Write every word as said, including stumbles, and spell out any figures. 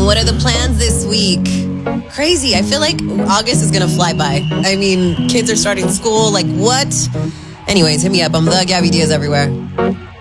what are the plans this week? Crazy. I feel like August is going to fly by. I mean, kids are starting school. Like, what? Anyways, hit me up. I'm the Gabby Diaz everywhere.